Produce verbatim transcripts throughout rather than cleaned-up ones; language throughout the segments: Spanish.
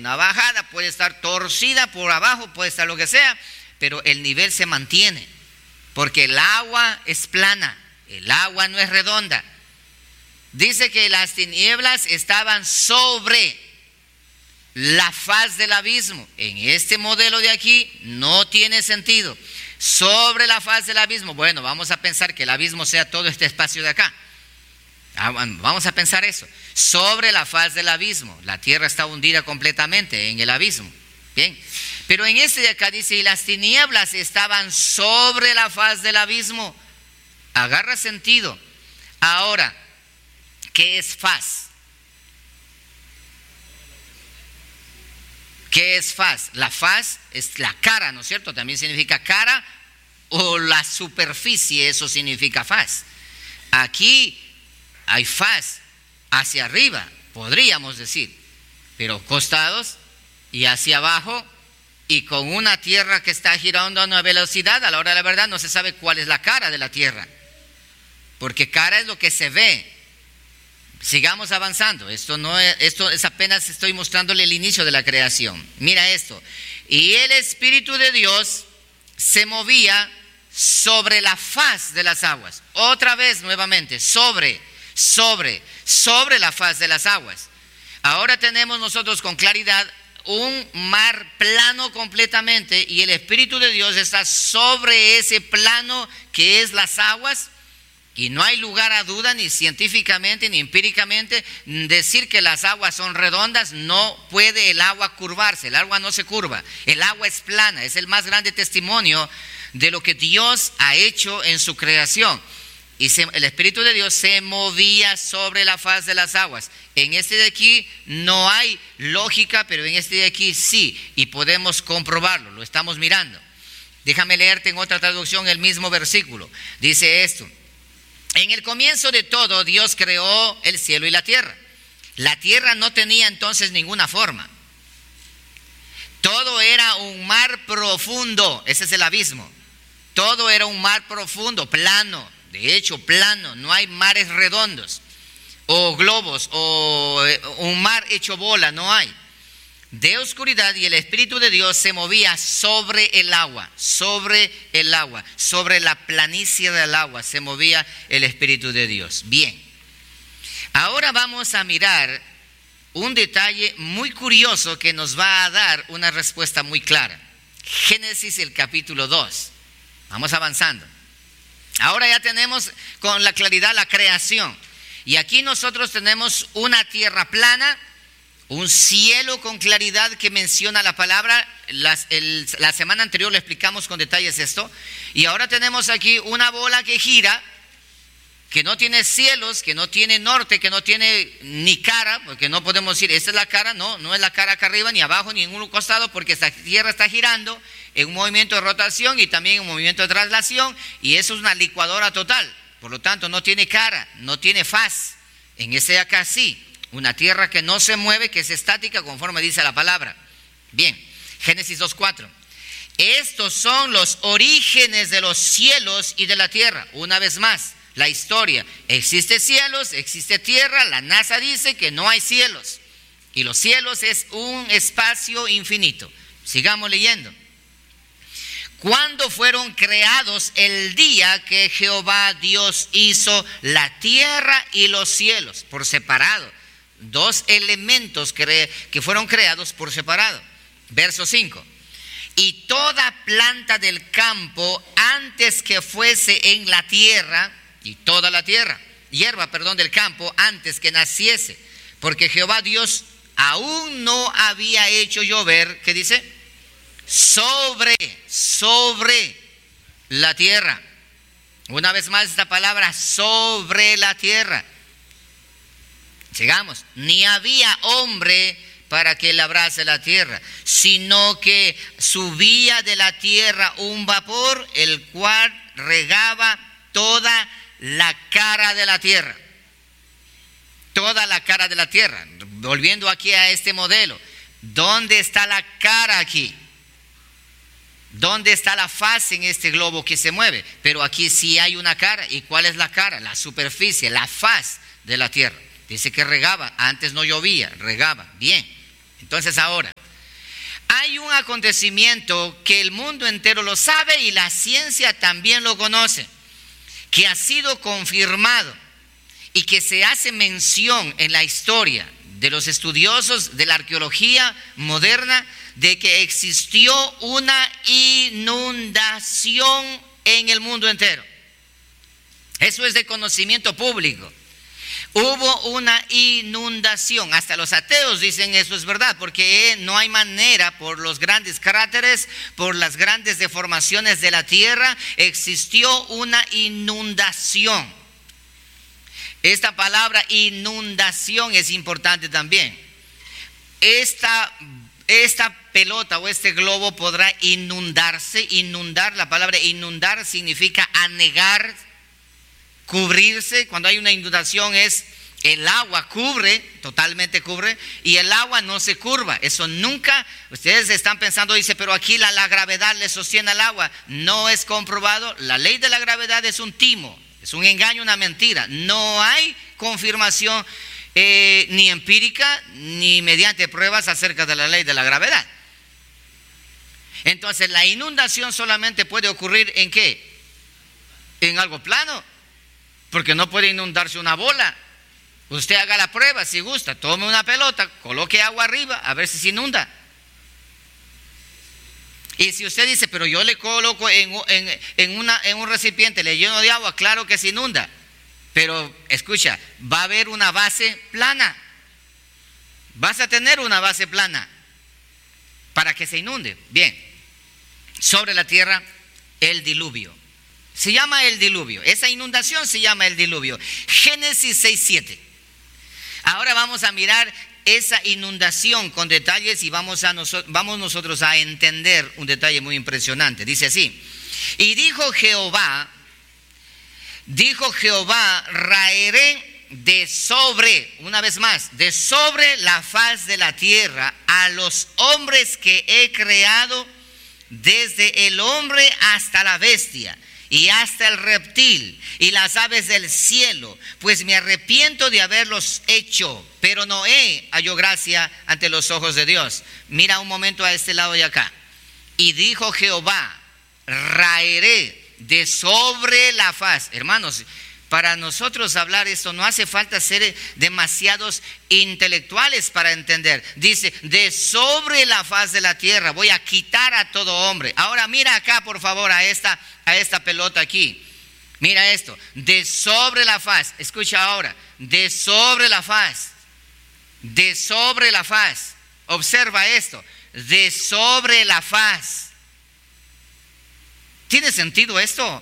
una bajada, puede estar torcida por abajo, puede estar lo que sea, pero el nivel se mantiene, porque el agua es plana, el agua no es redonda. Dice que las tinieblas estaban sobre la faz del abismo. En este modelo de aquí no tiene sentido. Sobre la faz del abismo. Bueno, vamos a pensar que el abismo sea todo este espacio de acá. Vamos a pensar eso. Sobre la faz del abismo. La tierra está hundida completamente en el abismo. Bien. Pero en este de acá dice, y las tinieblas estaban sobre la faz del abismo. Agarra sentido. Ahora, ¿qué es faz? ¿Qué es faz? La faz es la cara, ¿no es cierto? También significa cara o la superficie, eso significa faz. Aquí hay faz hacia arriba, podríamos decir, pero costados y hacia abajo y con una tierra que está girando a una velocidad, a la hora de la verdad no se sabe cuál es la cara de la tierra, porque cara es lo que se ve. Sigamos avanzando, esto no es, esto es apenas estoy mostrándole el inicio de la creación. Mira esto, y el Espíritu de Dios se movía sobre la faz de las aguas. Otra vez nuevamente, sobre, sobre, sobre la faz de las aguas. Ahora tenemos nosotros con claridad un mar plano completamente y el Espíritu de Dios está sobre ese plano que es las aguas. Y no hay lugar a duda, ni científicamente, ni empíricamente, decir que las aguas son redondas. No puede el agua curvarse, el agua no se curva, el agua es plana. Es el más grande testimonio de lo que Dios ha hecho en su creación. Y se, el Espíritu de Dios se movía sobre la faz de las aguas. En este de aquí no hay lógica, pero en este de aquí sí, y podemos comprobarlo, lo estamos mirando. Déjame leerte en otra traducción el mismo versículo. Dice esto: en el comienzo de todo, Dios creó el cielo y la tierra. La tierra no tenía entonces ninguna forma. Todo era un mar profundo, ese es el abismo. Todo era un mar profundo, plano, de hecho plano, no hay mares redondos, o globos, o un mar hecho bola, no hay. De oscuridad, y el Espíritu de Dios se movía sobre el agua, sobre el agua, sobre la planicie del agua se movía el Espíritu de Dios. Bien, ahora vamos a mirar un detalle muy curioso que nos va a dar una respuesta muy clara. Génesis, el capítulo dos. Vamos avanzando. Ahora ya tenemos con la claridad la creación. Y aquí nosotros tenemos una tierra plana, un cielo con claridad que menciona la palabra. Las, el, la semana anterior le explicamos con detalles esto. Y ahora tenemos aquí una bola que gira, que no tiene cielos, que no tiene norte, que no tiene ni cara, porque no podemos decir, esta es la cara. No, no es la cara acá arriba, ni abajo, ni en un costado, porque esta tierra está girando en un movimiento de rotación y también en un movimiento de traslación. Y eso es una licuadora total. Por lo tanto, no tiene cara, no tiene faz. En ese acá sí. Una tierra que no se mueve, que es estática conforme dice la palabra. Bien, Génesis dos cuatro. Estos son los orígenes de los cielos y de la tierra. Una vez más, la historia. Existe cielos, existe tierra. La NASA dice que no hay cielos. Y los cielos es un espacio infinito. Sigamos leyendo. ¿Cuándo fueron creados el día que Jehová Dios hizo la tierra y los cielos? Por separado. Dos elementos que, que fueron creados por separado. Verso cinco. Y toda planta del campo antes que fuese en la tierra, y toda la tierra, hierba, perdón, del campo antes que naciese, porque Jehová Dios aún no había hecho llover, ¿qué dice? Sobre, sobre la tierra. Una vez más esta palabra, sobre la tierra. Sigamos, ni había hombre para que labrase la tierra, sino que subía de la tierra un vapor, el cual regaba toda la cara de la tierra. Toda la cara de la tierra. Volviendo aquí a este modelo, ¿dónde está la cara aquí? ¿Dónde está la faz en este globo que se mueve? Pero aquí sí hay una cara. ¿Y cuál es la cara? La superficie, la faz de la tierra. Dice que regaba, antes no llovía, regaba. Bien, Entonces ahora, hay un acontecimiento que el mundo entero lo sabe y la ciencia también lo conoce, que ha sido confirmado y que se hace mención en la historia de los estudiosos de la arqueología moderna de que existió una inundación en el mundo entero. Eso es de conocimiento público. Hubo una inundación, hasta los ateos dicen eso es verdad, porque no hay manera, por los grandes cráteres, por las grandes deformaciones de la tierra, existió una inundación. Esta palabra inundación es importante también. Esta, esta pelota o este globo podrá inundarse. Inundar, la palabra inundar significa anegar, cubrirse. Cuando hay una inundación es el agua cubre, totalmente cubre, y el agua no se curva. Eso nunca, ustedes están pensando, dice, pero aquí la, la gravedad le sostiene al agua. No es comprobado. La ley de la gravedad es un timo, es un engaño, una mentira. No hay confirmación eh, ni empírica ni mediante pruebas acerca de la ley de la gravedad. Entonces la inundación solamente puede ocurrir ¿en qué? En algo plano, porque no puede inundarse una bola. Usted haga la prueba si gusta, tome una pelota, coloque agua arriba, a ver si se inunda. Y si usted dice, pero yo le coloco en, en, en, una, en un recipiente, le lleno de agua, claro que se inunda. Pero escucha, va a haber una base plana. Vas a tener una base plana para que se inunde. Bien, sobre la tierra, el diluvio. Se llama el diluvio. Esa inundación se llama el diluvio. Génesis seis siete. Ahora vamos a mirar esa inundación con detalles y vamos, a noso- vamos nosotros a entender un detalle muy impresionante. Dice así: y dijo Jehová, dijo Jehová, raeré de sobre, una vez más, de sobre la faz de la tierra a los hombres que he creado, desde el hombre hasta la bestia, y hasta el reptil y las aves del cielo, pues me arrepiento de haberlos hecho. Pero Noé halló gracia ante los ojos de Dios. Mira un momento a este lado y acá. Y dijo Jehová, raeré de sobre la faz. Hermanos, para nosotros hablar esto no hace falta ser demasiados intelectuales para entender. Dice, de sobre la faz de la tierra voy a quitar a todo hombre. Ahora mira acá por favor a esta, a esta pelota aquí. Mira esto, de sobre la faz. Escucha ahora, de sobre la faz. De sobre la faz. Observa esto, de sobre la faz. ¿Tiene sentido esto?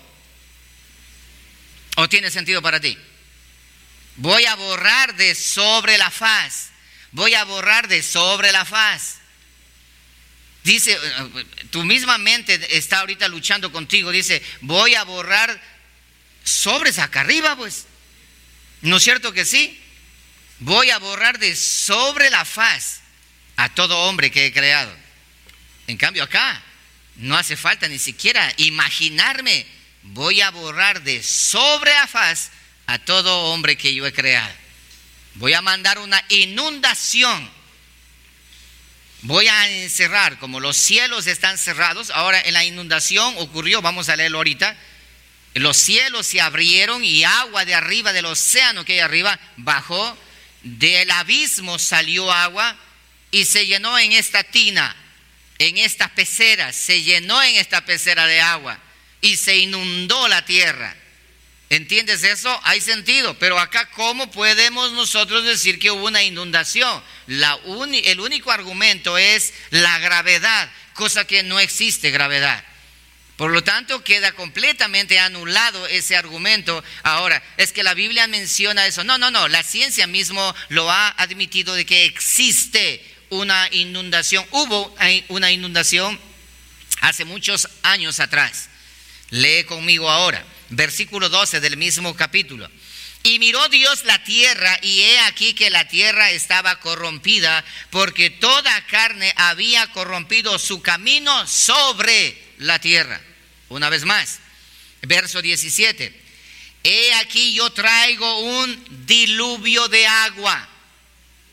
¿O tiene sentido para ti? Voy a borrar de sobre la faz. Voy a borrar de sobre la faz. Dice, tu misma mente está ahorita luchando contigo. Dice, voy a borrar sobres acá arriba, pues. ¿No es cierto que sí? Voy a borrar de sobre la faz a todo hombre que he creado. En cambio acá, no hace falta ni siquiera imaginarme. Voy a borrar de sobre la faz a todo hombre que yo he creado. Voy a mandar una inundación. Voy a encerrar, como los cielos están cerrados. Ahora en la inundación ocurrió, vamos a leerlo ahorita. Los cielos se abrieron y agua de arriba del océano que hay arriba bajó. Del abismo salió agua y se llenó en esta tina, en esta pecera. Se llenó en esta pecera de agua. Y se inundó la tierra. ¿Entiendes eso? Hay sentido. Pero acá, ¿cómo podemos nosotros decir que hubo una inundación? La uni, el único argumento es la gravedad, cosa que no existe gravedad. Por lo tanto, queda completamente anulado ese argumento. Ahora, es que la Biblia menciona eso. No, no, no. La ciencia mismo lo ha admitido de que existe una inundación. Hubo una inundación hace muchos años atrás. Lee conmigo ahora, versículo doce del mismo capítulo. Y miró Dios la tierra, y he aquí que la tierra estaba corrompida, porque toda carne había corrompido su camino sobre la tierra. Una vez más, verso diecisiete. He aquí yo traigo un diluvio de agua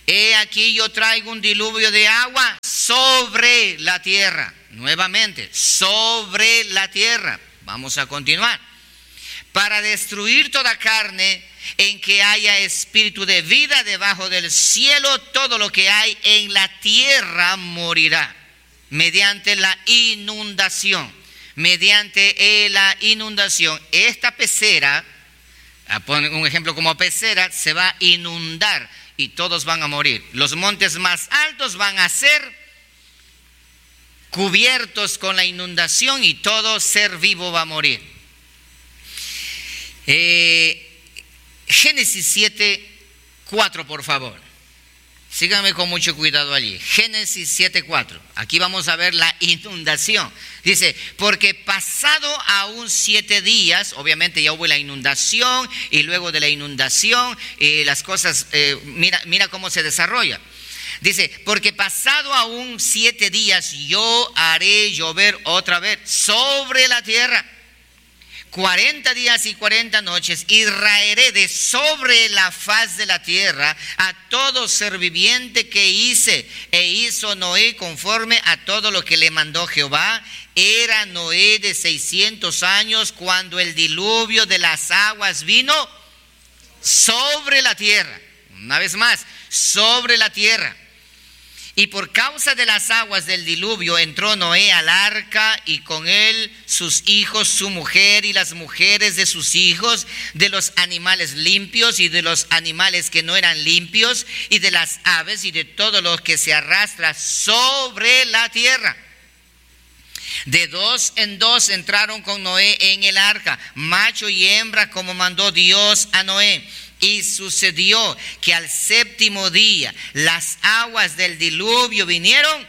he aquí yo traigo un diluvio de agua sobre la tierra. Nuevamente, sobre la tierra. Vamos a continuar. Para destruir toda carne en que haya espíritu de vida debajo del cielo, todo lo que hay en la tierra morirá mediante la inundación. Mediante la inundación. Esta pecera, pon un ejemplo como pecera, se va a inundar y todos van a morir. Los montes más altos van a ser cubiertos con la inundación y todo ser vivo va a morir. Eh, Génesis siete, cuatro, por favor. Síganme con mucho cuidado allí. Génesis siete, cuatro. Aquí vamos a ver la inundación. Dice, porque pasado aún siete días, obviamente ya hubo la inundación, y luego de la inundación, eh, las cosas, eh, mira, mira cómo se desarrolla. Dice, porque pasado aún siete días, yo haré llover otra vez sobre la tierra. Cuarenta días y cuarenta noches, y raeré de sobre la faz de la tierra a todo ser viviente que hice. E hizo Noé conforme a todo lo que le mandó Jehová. Era Noé de seiscientos años cuando el diluvio de las aguas vino sobre la tierra. Una vez más, sobre la tierra. Y por causa de las aguas del diluvio entró Noé al arca, y con él sus hijos, su mujer y las mujeres de sus hijos, de los animales limpios y de los animales que no eran limpios, y de las aves y de todo lo que se arrastra sobre la tierra. De dos en dos entraron con Noé en el arca, macho y hembra, como mandó Dios a Noé. Y sucedió que al séptimo día las aguas del diluvio vinieron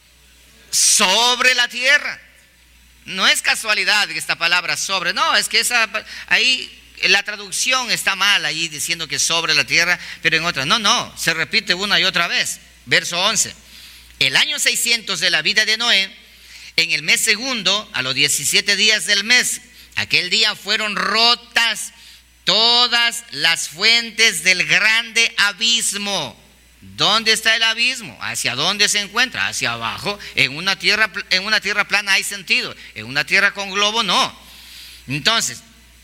sobre la tierra. No es casualidad que esta palabra sobre, no, es que esa, ahí la traducción está mal, ahí diciendo que sobre la tierra, pero en otra, no, no, se repite una y otra vez. Verso once. El año seiscientos de la vida de Noé, en el mes segundo, a los diecisiete días del mes, aquel día fueron rotas todas las fuentes del grande abismo. ¿Dónde está el abismo? ¿Hacia dónde se encuentra? Hacia abajo. En una tierra, en una tierra plana hay sentido. En una tierra con globo no. Entonces,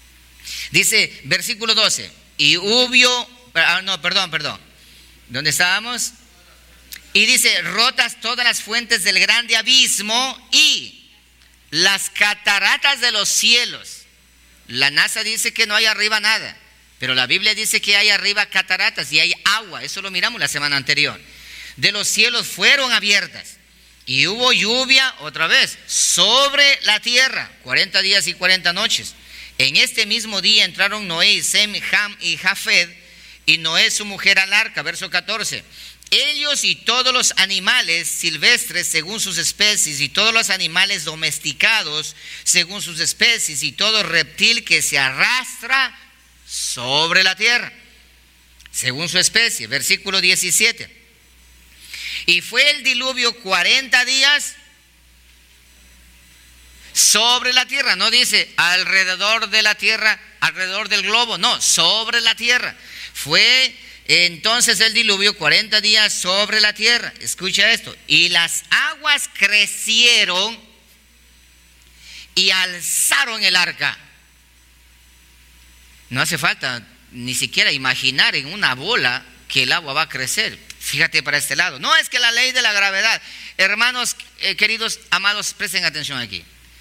dice versículo doce. Y hubo, ah, no, perdón, perdón. ¿Dónde estábamos? Y dice, rotas todas las fuentes del grande abismo y las cataratas de los cielos. La NASA dice que no hay arriba nada, pero la Biblia dice que hay arriba cataratas y hay agua. Eso lo miramos la semana anterior. De los cielos fueron abiertas y hubo lluvia otra vez sobre la tierra, cuarenta días y cuarenta noches. En este mismo día entraron Noé, Sem, Ham y Jafet, y Noé su mujer al arca. Verso catorce. Ellos y todos los animales silvestres según sus especies, y todos los animales domesticados según sus especies, y todo reptil que se arrastra sobre la tierra según su especie. Versículo diecisiete. Y fue el diluvio cuarenta días sobre la tierra. No dice alrededor de la tierra, alrededor del globo, no, sobre la tierra. Fue entonces el diluvio cuarenta días sobre la tierra. Escucha esto. Y las aguas crecieron y alzaron el arca. No hace falta ni siquiera imaginar en una bola que el agua va a crecer. Fíjate para este lado. No es que la ley de la gravedad. Hermanos, eh, queridos, amados, presten atención aquí.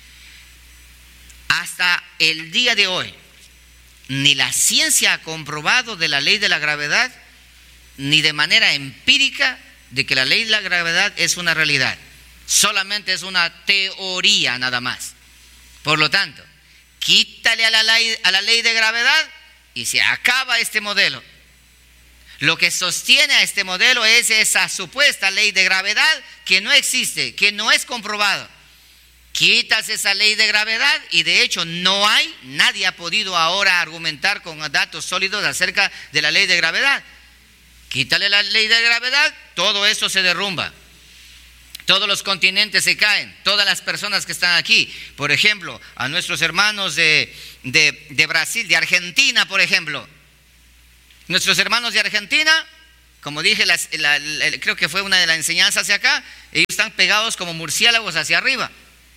Hasta el día de hoy, ni la ciencia ha comprobado de la ley de la gravedad, ni de manera empírica de que la ley de la gravedad es una realidad. Solamente es una teoría nada más. Por lo tanto, quítale a la ley, a la ley de gravedad y se acaba este modelo. Lo que sostiene a este modelo es esa supuesta ley de gravedad que no existe, que no es comprobado. Quitas esa ley de gravedad y de hecho no hay, nadie ha podido ahora argumentar con datos sólidos acerca de la ley de gravedad. Quítale la ley de gravedad, todo eso se derrumba. Todos los continentes se caen, todas las personas que están aquí. Por ejemplo, a nuestros hermanos de, de, de Brasil, de Argentina, por ejemplo. Nuestros hermanos de Argentina, como dije, las, la, la, creo que fue una de las enseñanzas hacia acá, ellos están pegados como murciélagos hacia arriba.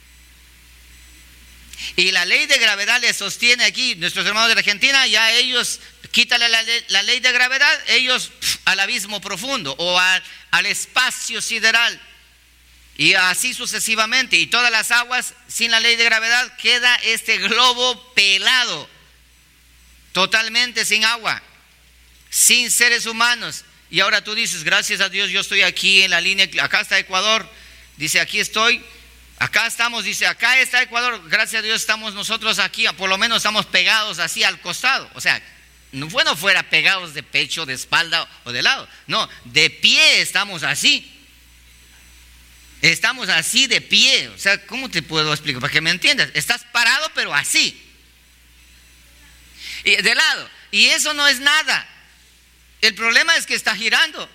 Y la ley de gravedad les sostiene aquí, nuestros hermanos de la Argentina, ya ellos, quítale la, la ley de gravedad, ellos pff, al abismo profundo o a, al espacio sideral. Y así sucesivamente, y todas las aguas sin la ley de gravedad, queda este globo pelado, totalmente sin agua, sin seres humanos. Y ahora tú dices, gracias a Dios yo estoy aquí en la línea, acá está Ecuador, dice aquí estoy, acá estamos, dice acá está Ecuador, gracias a Dios estamos nosotros aquí, por lo menos estamos pegados así al costado, o sea, no bueno fuera pegados de pecho, de espalda o de lado, no, de pie estamos así. Estamos así de pie, o sea, ¿cómo te puedo explicar? Para que me entiendas, estás parado pero así, y de lado, y eso no es nada. El problema es que está girando.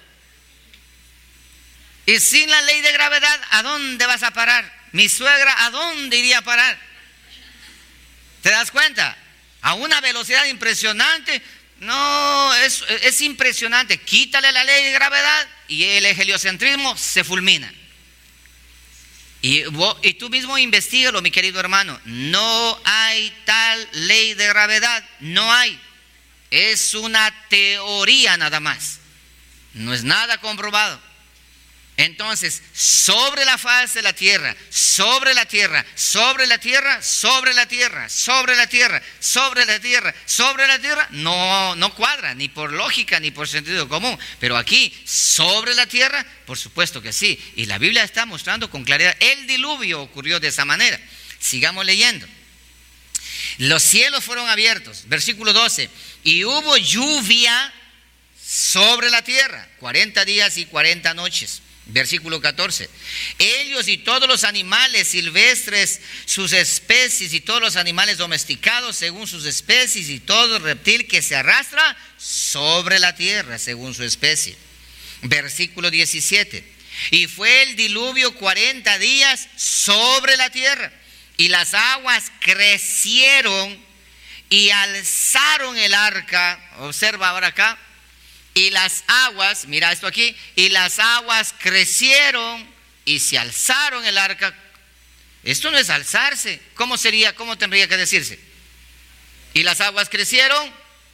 Y sin la ley de gravedad, ¿a dónde vas a parar? Mi suegra, ¿a dónde iría a parar? ¿Te das cuenta? A una velocidad impresionante. No, es, es impresionante. Quítale la ley de gravedad y el heliocentrismo se fulmina. Y, y tú mismo investígalo, mi querido hermano. No hay tal ley de gravedad. No hay. Es una teoría nada más. No es nada comprobado. Entonces, sobre la faz de la tierra, sobre la tierra, sobre la tierra, sobre la tierra, sobre la tierra, sobre la tierra, sobre la tierra, no, no cuadra, ni por lógica, ni por sentido común. Pero aquí, sobre la tierra, por supuesto que sí. Y la Biblia está mostrando con claridad, el diluvio ocurrió de esa manera. Sigamos leyendo. Los cielos fueron abiertos, versículo doce, y hubo lluvia sobre la tierra, cuarenta días y cuarenta noches. Versículo catorce, ellos y todos los animales silvestres, sus especies, y todos los animales domesticados según sus especies, y todo reptil que se arrastra sobre la tierra según su especie. Versículo diecisiete, y fue el diluvio cuarenta días sobre la tierra, y las aguas crecieron y alzaron el arca. Observa ahora acá. Y las aguas, mira esto aquí, y las aguas crecieron y se alzaron el arca. Esto no es alzarse. ¿Cómo sería? ¿Cómo tendría que decirse? Y las aguas crecieron.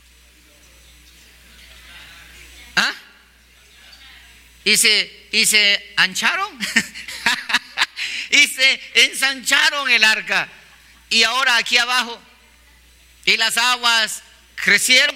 ¿Ah? Y se, y se ancharon. Y se ensancharon el arca. Y ahora aquí abajo, y las aguas crecieron.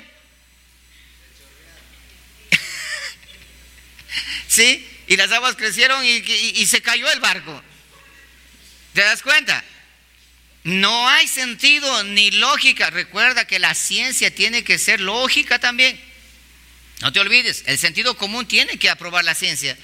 ¿Sí? Y las aguas crecieron y, y, y se cayó el barco. ¿Te das cuenta? No hay sentido ni lógica. Recuerda que la ciencia tiene que ser lógica también. No te olvides, el sentido común tiene que aprobar la ciencia.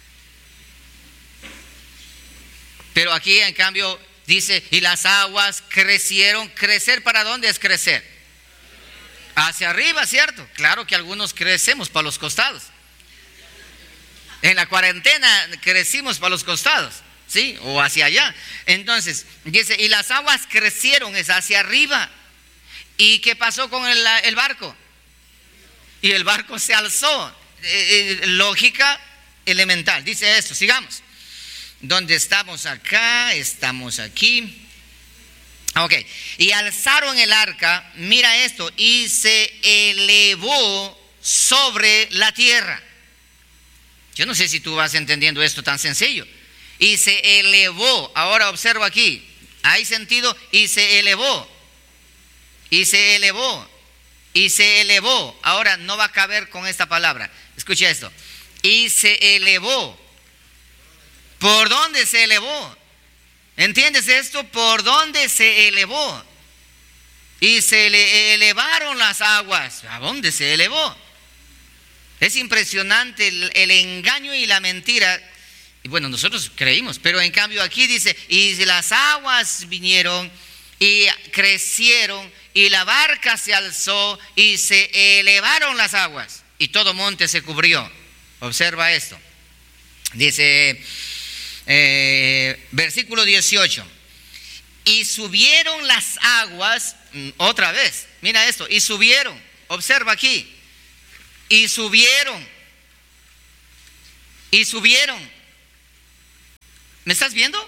Pero aquí en cambio dice, y las aguas crecieron. ¿Crecer para dónde es crecer? Hacia arriba, ¿cierto? Claro que algunos crecemos para los costados. En la cuarentena crecimos para los costados, ¿sí? O hacia allá. Entonces, dice, y las aguas crecieron, es hacia arriba. ¿Y qué pasó con el, el barco? Y el barco se alzó. Eh, eh, lógica elemental. Dice esto, sigamos. ¿Dónde estamos? Acá, estamos aquí. Ok. Y alzaron el arca, mira esto, y se elevó sobre la tierra. Yo no sé si tú vas entendiendo esto tan sencillo. Y se elevó. Ahora observo aquí. Hay sentido. Y se elevó. Y se elevó. Y se elevó. Ahora no va a caber con esta palabra. Escucha esto. Y se elevó. ¿Por dónde se elevó? ¿Entiendes esto? ¿Por dónde se elevó? Y se le elevaron las aguas. ¿A dónde se elevó? Es impresionante el, el engaño y la mentira. Y bueno, nosotros creímos, pero en cambio aquí dice, y las aguas vinieron y crecieron, y la barca se alzó y se elevaron las aguas, y todo monte se cubrió. Observa esto. Dice, eh, versículo dieciocho, y subieron las aguas, otra vez, mira esto, y subieron, observa aquí. Y subieron, Y subieron. ¿Me estás viendo?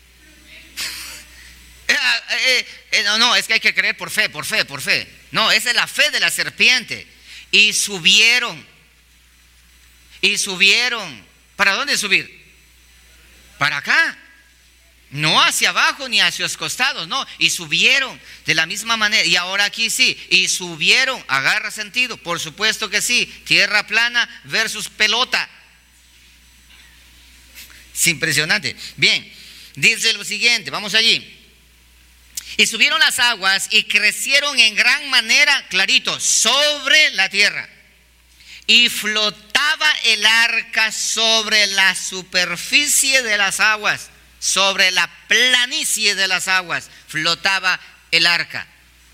eh, eh, eh, no, no, es que hay que creer por fe, por fe, por fe. No, esa es la fe de la serpiente. Y subieron. Y subieron. ¿Para dónde subir? Para acá. No hacia abajo ni hacia los costados, no. Y subieron de la misma manera. Y ahora aquí sí. Y subieron. Agarra sentido. Por supuesto que sí. Tierra plana versus pelota. Es impresionante. Bien. Dice lo siguiente. Vamos allí. Y subieron las aguas y crecieron en gran manera, clarito, sobre la tierra. Y flotaba el arca sobre la superficie de las aguas, sobre la planicie de las aguas, flotaba el arca.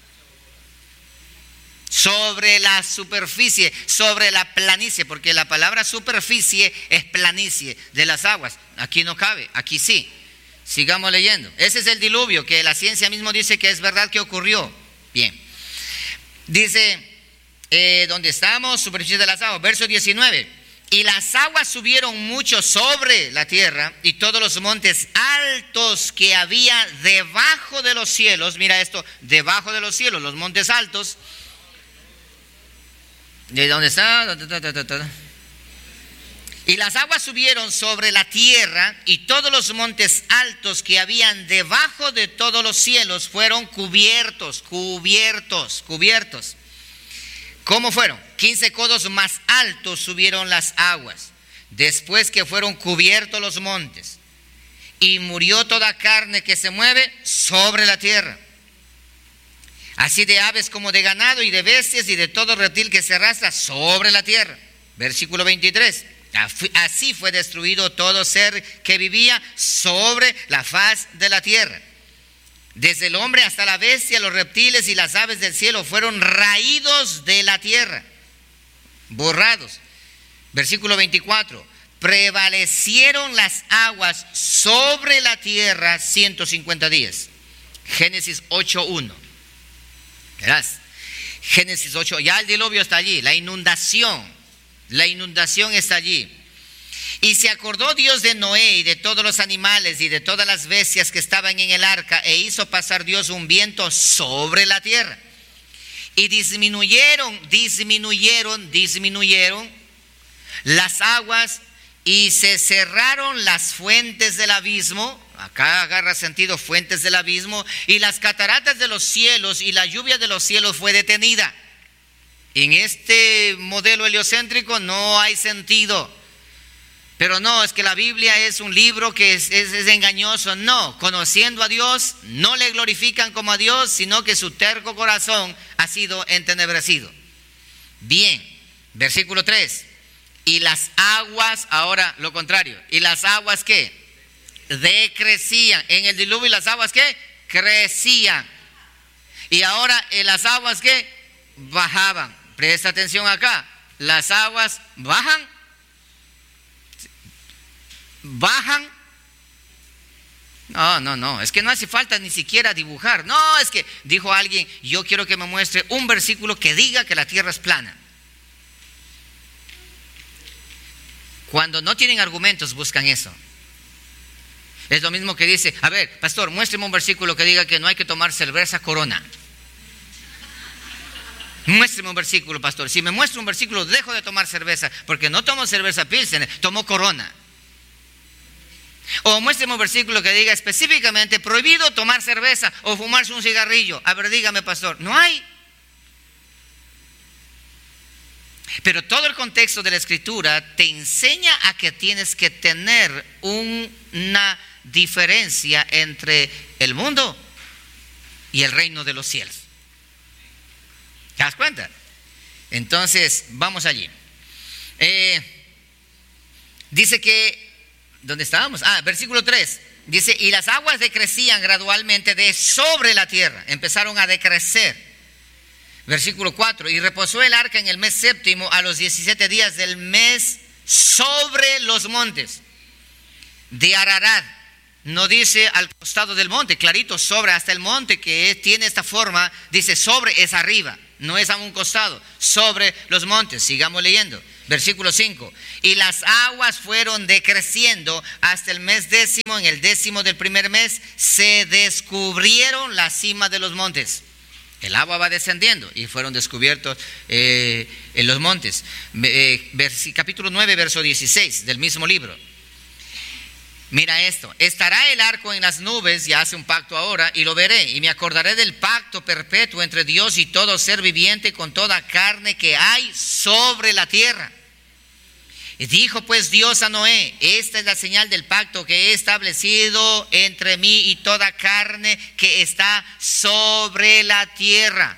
Sobre la superficie, sobre la planicie, porque la palabra superficie es planicie de las aguas. Aquí no cabe, aquí sí. Sigamos leyendo. Ese es el diluvio que la ciencia mismo dice que es verdad que ocurrió. Bien. Dice... Eh, donde estamos, superficie de las aguas, verso diecinueve. Y las aguas subieron mucho sobre la tierra y todos los montes altos que había debajo de los cielos. Mira esto, debajo de los cielos, los montes altos. ¿De dónde está? Y las aguas subieron sobre la tierra y todos los montes altos que habían debajo de todos los cielos fueron cubiertos, cubiertos, cubiertos. ¿Cómo fueron? quince codos más altos subieron las aguas, después que fueron cubiertos los montes. Y murió toda carne que se mueve sobre la tierra, así de aves como de ganado y de bestias y de todo reptil que se arrastra sobre la tierra. Versículo veintitrés. Así fue destruido todo ser que vivía sobre la faz de la tierra. Desde el hombre hasta la bestia, los reptiles y las aves del cielo fueron raídos de la tierra, borrados. Versículo veinticuatro. Prevalecieron las aguas sobre la tierra ciento cincuenta días. Génesis ocho uno. Verás, Génesis ocho, ya el diluvio está allí, la inundación, la inundación está allí. Y se acordó Dios de Noé y de todos los animales y de todas las bestias que estaban en el arca, e hizo pasar Dios un viento sobre la tierra. Y disminuyeron, disminuyeron, disminuyeron las aguas y se cerraron las fuentes del abismo. Acá agarra sentido, fuentes del abismo. Y las cataratas de los cielos y la lluvia de los cielos fue detenida. En este modelo heliocéntrico no hay sentido. Pero no, es que la Biblia es un libro que es, es, es engañoso. No, conociendo a Dios, no le glorifican como a Dios, sino que su terco corazón ha sido entenebrecido. Bien, versículo tres. Y las aguas, ahora lo contrario. ¿Y las aguas qué? Decrecían. En el diluvio, ¿y las aguas qué? Crecían. Y ahora, ¿y las aguas qué? Bajaban. Presta atención acá. Las aguas bajan. Bajan. No, no, no, es que no hace falta ni siquiera dibujar. No, es que dijo alguien, yo quiero que me muestre un versículo que diga que la tierra es plana. Cuando no tienen argumentos buscan eso. Es lo mismo que dice, a ver, pastor, muéstreme un versículo que diga que no hay que tomar cerveza Corona. Muéstreme un versículo, pastor. Si me muestra un versículo, dejo de tomar cerveza, porque no tomo cerveza Pilsen, tomo Corona. O muéstreme un versículo que diga específicamente prohibido tomar cerveza o fumarse un cigarrillo. A ver, dígame, pastor. No hay. Pero todo el contexto de la escritura te enseña a que tienes que tener un, una diferencia entre el mundo y el reino de los cielos. ¿Te das cuenta? Entonces, vamos allí. Eh, dice que ¿dónde estábamos? Ah, versículo tres. Dice, y las aguas decrecían gradualmente de sobre la tierra. Empezaron a decrecer. Versículo cuatro. Y reposó el arca en el mes séptimo a los diecisiete días del mes sobre los montes de Ararat. No dice al costado del monte, clarito, sobre, hasta el monte que tiene esta forma, dice sobre es arriba, no es a un costado, sobre los montes. Sigamos leyendo. Versículo cinco. Y las aguas fueron decreciendo hasta el mes décimo. En el décimo del primer mes se descubrieron las cimas de los montes. El agua va descendiendo y fueron descubiertos eh, en los montes. Eh, vers- capítulo nueve, verso dieciséis del mismo libro. Mira esto: estará el arco en las nubes, y hace un pacto ahora, y lo veré, y me acordaré del pacto perpetuo entre Dios y todo ser viviente con toda carne que hay sobre la tierra. Y dijo pues Dios a Noé: esta es la señal del pacto que he establecido entre mí y toda carne que está sobre la tierra.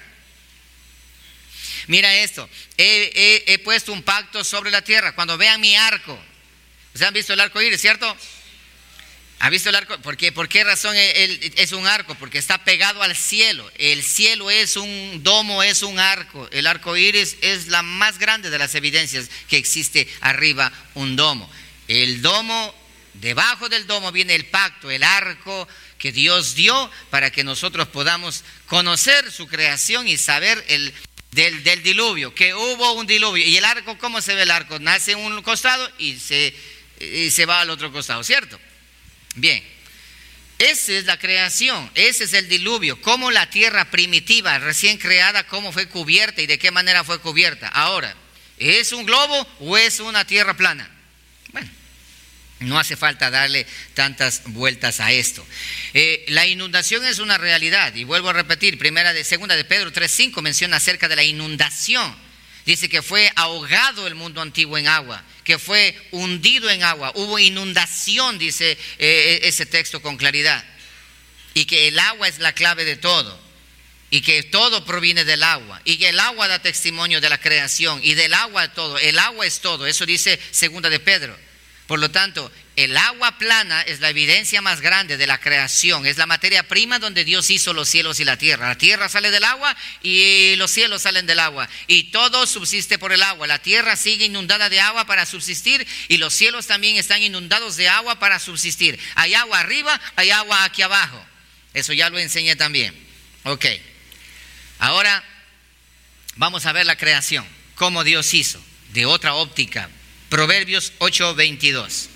Mira esto: he, he, he puesto un pacto sobre la tierra. Cuando vean mi arco, ¿ustedes han visto el arco iris, cierto? ¿Ha visto el arco? ¿Por qué, ¿Por qué razón es un arco? Porque está pegado al cielo. El cielo es un domo, es un arco. El arco iris es la más grande de las evidencias que existe arriba un domo. El domo, debajo del domo viene el pacto, el arco que Dios dio para que nosotros podamos conocer su creación y saber el, del, del diluvio, que hubo un diluvio. ¿Y el arco, cómo se ve el arco? Nace en un costado y se, y se va al otro costado, ¿cierto? Bien, esa es la creación, ese es el diluvio, cómo la tierra primitiva, recién creada, cómo fue cubierta y de qué manera fue cubierta. Ahora, ¿es un globo o es una tierra plana? Bueno, no hace falta darle tantas vueltas a esto. Eh, la inundación es una realidad, y vuelvo a repetir, primera de, segunda de Pedro tres cinco menciona acerca de la inundación. Dice que fue ahogado el mundo antiguo en agua, que fue hundido en agua. Hubo inundación, dice eh, ese texto con claridad. Y que el agua es la clave de todo. Y que todo proviene del agua. Y que el agua da testimonio de la creación. Y del agua todo. El agua es todo. Eso dice segunda de Pedro. Por lo tanto, el agua plana es la evidencia más grande de la creación. Es la materia prima donde Dios hizo los cielos y la tierra. La tierra sale del agua y los cielos salen del agua. Y todo subsiste por el agua. La tierra sigue inundada de agua para subsistir, y los cielos también están inundados de agua para subsistir. Hay agua arriba, hay agua aquí abajo. Eso ya lo enseñé también. Ok. Ahora vamos a ver la creación, cómo Dios hizo, de otra óptica. Proverbios ocho veintidós.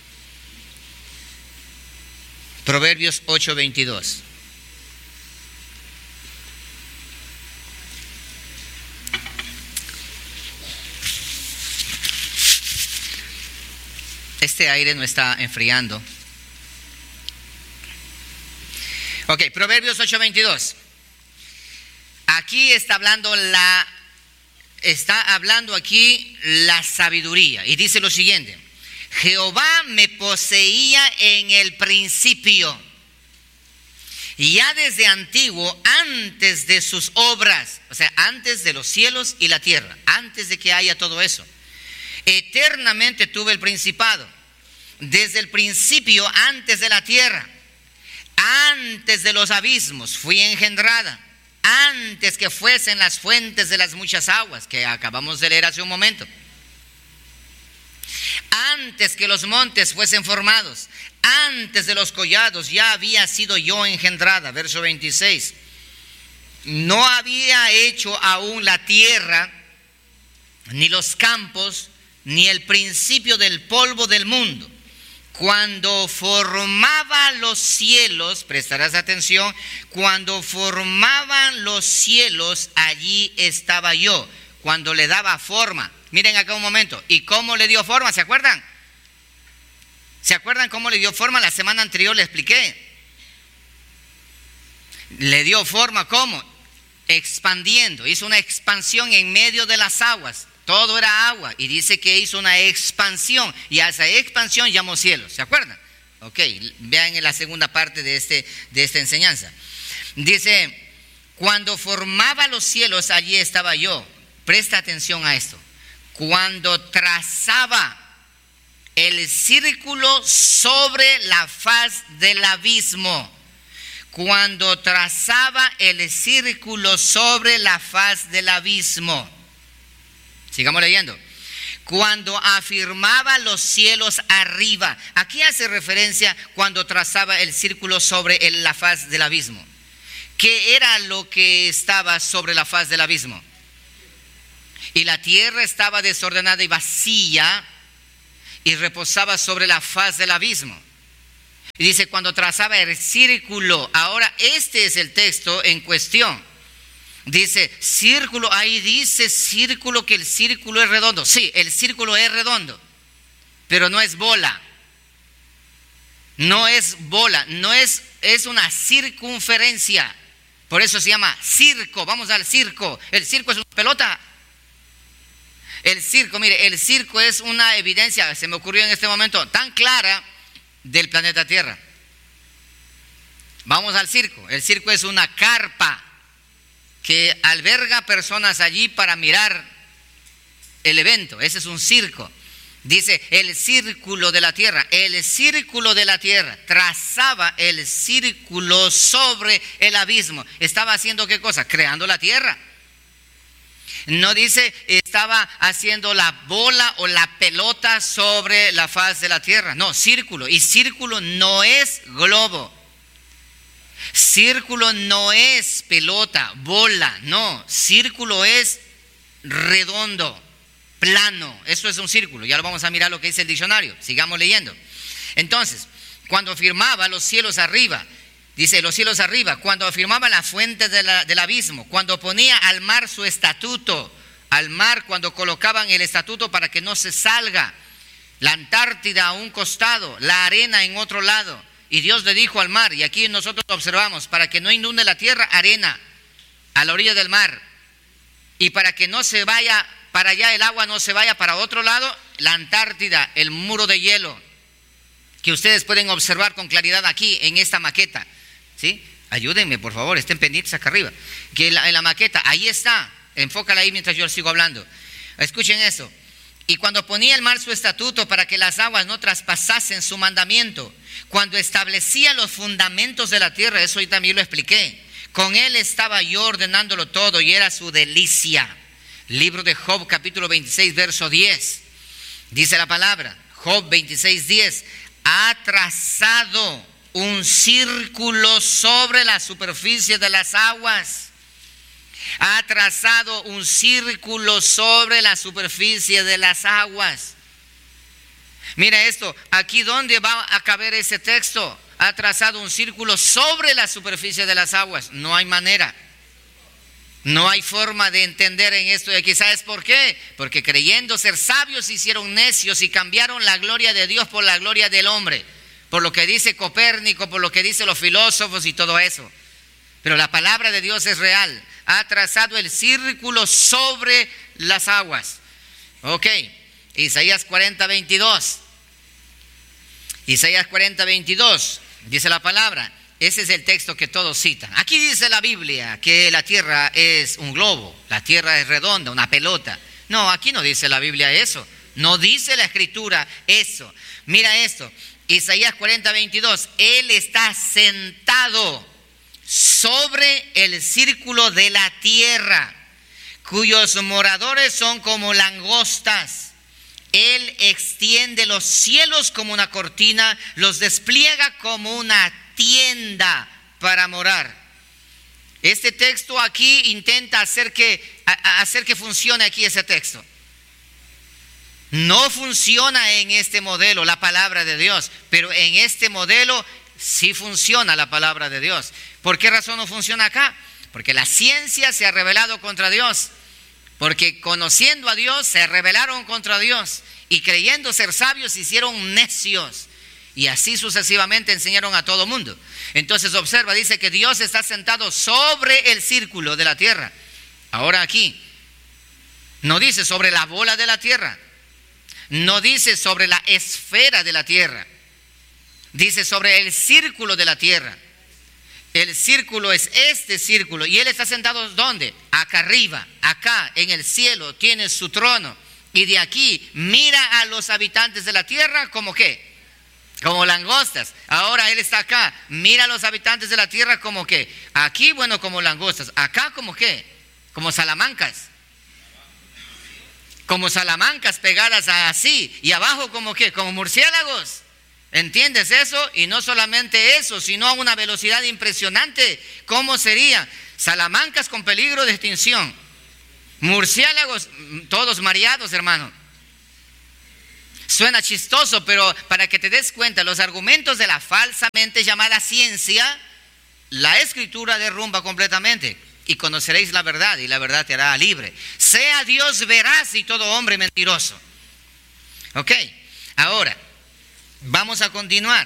Proverbios ocho veintidós. Este aire no está enfriando. Ok, Proverbios ocho veintidós. Aquí está hablando la Está hablando aquí la sabiduría, y dice lo siguiente: Jehová me poseía en el principio, ya desde antiguo, antes de sus obras, o sea, antes de los cielos y la tierra, antes de que haya todo eso. Eternamente tuve el principado, desde el principio, antes de la tierra, antes de los abismos fui engendrada, antes que fuesen las fuentes de las muchas aguas, que acabamos de leer hace un momento. Antes que los montes fuesen formados, antes de los collados, ya había sido yo engendrada. Verso veintiséis. No había hecho aún la tierra, ni los campos, ni el principio del polvo del mundo. Cuando formaba los cielos, prestarás atención, cuando formaban los cielos, allí estaba yo. Cuando le daba forma, miren acá un momento, ¿y cómo le dio forma? ¿Se acuerdan? ¿Se acuerdan cómo le dio forma? La semana anterior le expliqué. Le dio forma, ¿cómo? Expandiendo, hizo una expansión en medio de las aguas. Todo era agua, y dice que hizo una expansión, y a esa expansión llamó cielos. ¿Se acuerdan? Ok, vean en la segunda parte de, este, de esta enseñanza. Dice, cuando formaba los cielos, allí estaba yo. Presta atención a esto. Cuando trazaba el círculo sobre la faz del abismo. Cuando trazaba el círculo sobre la faz del abismo. Sigamos leyendo. Cuando afirmaba los cielos arriba. Aquí hace referencia cuando trazaba el círculo sobre el, la faz del abismo. ¿Qué era lo que estaba sobre la faz del abismo? Y la tierra estaba desordenada y vacía y reposaba sobre la faz del abismo. Y dice, cuando trazaba el círculo, ahora este es el texto en cuestión. Dice, círculo, ahí dice círculo, que el círculo es redondo. Sí, el círculo es redondo, pero no es bola. No es bola, no es, es una circunferencia. Por eso se llama circo. Vamos al circo. El circo es una pelota. El circo, mire, el circo es una evidencia, se me ocurrió en este momento, tan clara del planeta Tierra. Vamos al circo. El circo es una carpa que alberga personas allí para mirar el evento. Ese es un circo. Dice el círculo de la tierra. El círculo de la tierra trazaba el círculo sobre el abismo. ¿Estaba haciendo qué cosa? Creando la tierra. No dice estaba haciendo la bola o la pelota sobre la faz de la tierra. No, círculo. Y círculo no es globo. Círculo no es pelota, bola. No, círculo es redondo, plano. Eso es un círculo. Ya lo vamos a mirar lo que dice el diccionario. Sigamos leyendo. Entonces, cuando afirmaba los cielos arriba, dice los cielos arriba, cuando afirmaba la fuente de la, del abismo, cuando ponía al mar su estatuto, al mar cuando colocaban el estatuto para que no se salga, la Antártida a un costado, la arena en otro lado, y Dios le dijo al mar, y aquí nosotros observamos, para que no inunde la tierra, arena a la orilla del mar, y para que no se vaya para allá, el agua no se vaya para otro lado, la Antártida, el muro de hielo, que ustedes pueden observar con claridad aquí en esta maqueta. ¿Sí? Ayúdenme, por favor, estén pendientes acá arriba. Que en la, en la maqueta, ahí está, enfócala ahí mientras yo sigo hablando. Escuchen eso. Y cuando ponía el mar su estatuto para que las aguas no traspasasen su mandamiento, cuando establecía los fundamentos de la tierra, eso hoy también lo expliqué, con él estaba yo ordenándolo todo y era su delicia. Libro de Job, capítulo veintiséis, verso diez. Dice la palabra, Job veintiséis, diez, ha trazado un círculo sobre la superficie de las aguas. Ha trazado un círculo sobre la superficie de las aguas. Mira esto, aquí donde va a caber ese texto. Ha trazado un círculo sobre la superficie de las aguas. No hay manera. No hay forma de entender en esto. Y aquí, ¿sabes por qué? Porque creyendo ser sabios se hicieron necios y cambiaron la gloria de Dios por la gloria del hombre. Por lo que dice Copérnico, por lo que dicen los filósofos y todo eso. Pero la palabra de Dios es real. Ha trazado el círculo sobre las aguas. Ok, Isaías cuarenta, veintidós. Isaías cuarenta, veintidós, dice la palabra. Ese es el texto que todos citan. Aquí dice la Biblia que la tierra es un globo, la tierra es redonda, una pelota. No, aquí no dice la Biblia eso. No dice la Escritura eso. Mira esto. Isaías cuarenta, veintidós, Él está sentado sobre el círculo de la tierra, cuyos moradores son como langostas. Él extiende los cielos como una cortina, los despliega como una tienda para morar. Este texto aquí intenta hacer que, a, hacer que funcione aquí ese texto. No funciona en este modelo la palabra de Dios, pero en este modelo sí funciona la palabra de Dios. ¿Por qué razón no funciona acá? Porque la ciencia se ha rebelado contra Dios, porque conociendo a Dios se rebelaron contra Dios y creyendo ser sabios se hicieron necios y así sucesivamente enseñaron a todo mundo. Entonces observa, dice que Dios está sentado sobre el círculo de la tierra. Ahora aquí no dice sobre la bola de la tierra, no dice sobre la esfera de la tierra, dice sobre el círculo de la tierra. El círculo es este círculo y Él está sentado ¿dónde? Acá arriba, acá en el cielo tiene su trono y de aquí mira a los habitantes de la tierra como ¿qué? Como langostas. Ahora Él está acá, mira a los habitantes de la tierra como ¿qué? Aquí bueno como langostas, acá como ¿qué? Como salamancas. Como salamancas pegadas así y abajo como ¿qué? Como murciélagos. ¿Entiendes eso? Y no solamente eso, sino a una velocidad impresionante. ¿Cómo sería? Salamancas con peligro de extinción. Murciélagos, todos mareados, hermano. Suena chistoso, pero para que te des cuenta, los argumentos de la falsamente llamada ciencia, la Escritura derrumba completamente. Y conoceréis la verdad, y la verdad te hará libre. Sea Dios veraz y todo hombre mentiroso. Ok, ahora, vamos a continuar.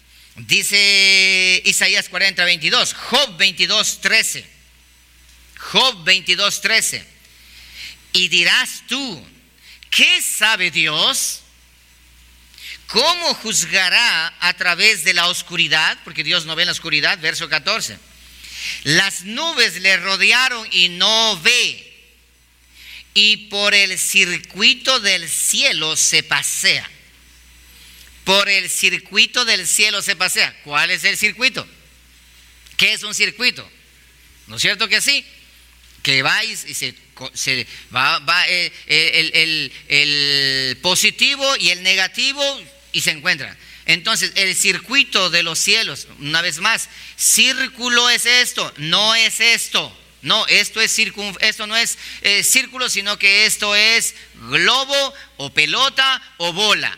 Dice Isaías cuarenta, veintidós, Job veintidós, trece. Job veintidós, trece. Y dirás tú, ¿qué sabe Dios? ¿Cómo juzgará a través de la oscuridad? Porque Dios no ve en la oscuridad, verso catorce. Las nubes le rodearon y no ve, y por el circuito del cielo se pasea. Por el circuito del cielo se pasea. ¿Cuál es el circuito? ¿Qué es un circuito? ¿No es cierto que sí? Que va y se, se va, va el, el, el, el positivo y el negativo y se encuentran. Entonces, el circuito de los cielos, una vez más, círculo es esto, no es esto. No, esto, es circun, esto no es eh, círculo, sino que esto es globo o pelota o bola.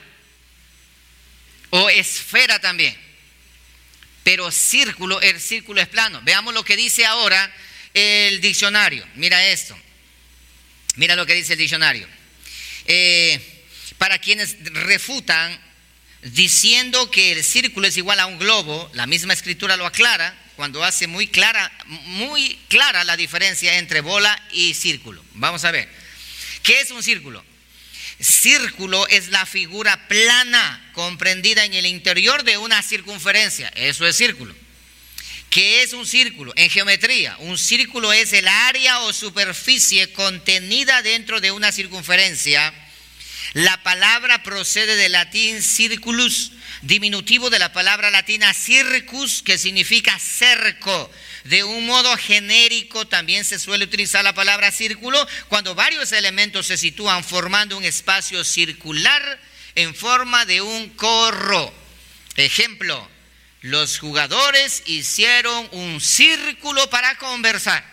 O esfera también. Pero círculo, el círculo es plano. Veamos lo que dice ahora el diccionario. Mira esto. Mira lo que dice el diccionario. Eh, para quienes refutan diciendo que el círculo es igual a un globo, la misma escritura lo aclara cuando hace muy clara, muy clara la diferencia entre bola y círculo. Vamos a ver. ¿Qué es un círculo? Círculo es la figura plana comprendida en el interior de una circunferencia. Eso es círculo. ¿Qué es un círculo? En geometría, un círculo es el área o superficie contenida dentro de una circunferencia. La palabra procede del latín circulus, diminutivo de la palabra latina circus, que significa cerco. De un modo genérico también se suele utilizar la palabra círculo cuando varios elementos se sitúan formando un espacio circular en forma de un corro. Ejemplo, los jugadores hicieron un círculo para conversar.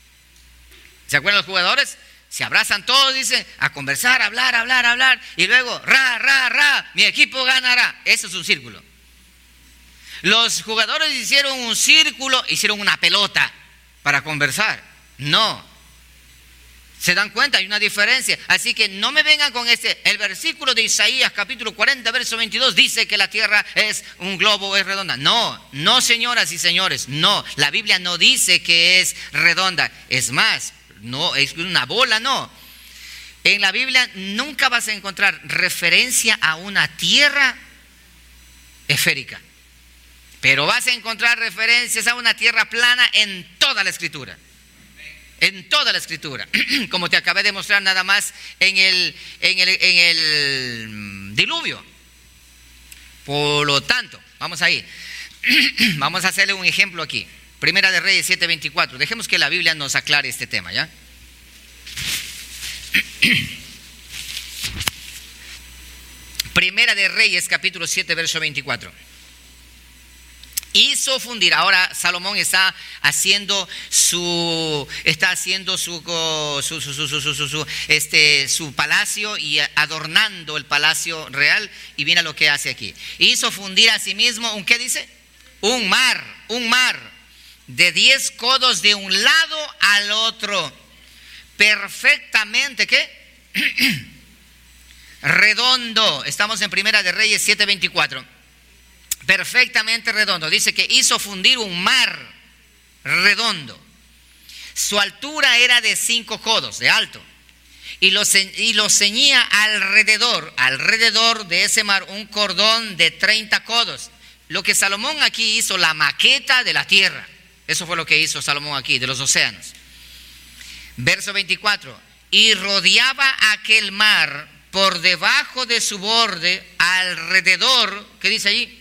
¿Se acuerdan los jugadores? Se abrazan todos, dicen, a conversar, hablar, hablar, hablar, y luego, ra, ra, ra, mi equipo ganará. Eso es un círculo. Los jugadores hicieron un círculo, hicieron una pelota para conversar. No. ¿Se dan cuenta? Hay una diferencia. Así que no me vengan con este. El versículo de Isaías, capítulo cuarenta, verso veintidós, dice que la tierra es un globo, es redonda. No, no, señoras y señores, no. La Biblia no dice que es redonda. Es más, no, es una bola, no. En la Biblia nunca vas a encontrar referencia a una tierra esférica. Pero vas a encontrar referencias a una tierra plana en toda la Escritura. En toda la Escritura. Como te acabé de mostrar nada más en el, en el, en el diluvio. Por lo tanto, vamos ahí. Vamos a hacerle un ejemplo aquí. Primera de Reyes siete veinticuatro. Dejemos que la Biblia nos aclare este tema, ¿ya? Primera de Reyes, capítulo siete, verso veinticuatro. Hizo fundir. Ahora Salomón está haciendo su está haciendo su su, su, su, su, su, su, su, este, su palacio y adornando el palacio real. Y mira lo que hace aquí. Hizo fundir a sí mismo un, ¿qué dice? Un mar, un mar de diez codos de un lado al otro, perfectamente, ¿qué? Redondo. Estamos en Primera de Reyes siete veinticuatro. Perfectamente redondo. Dice que hizo fundir un mar redondo. Su altura era de cinco codos de alto. Y lo, y lo ceñía alrededor, alrededor de ese mar, un cordón de treinta codos. Lo que Salomón aquí hizo, la maqueta de la tierra. Eso fue lo que hizo Salomón aquí, de los océanos. Verso veinticuatro. Y rodeaba aquel mar por debajo de su borde, alrededor, ¿qué dice allí?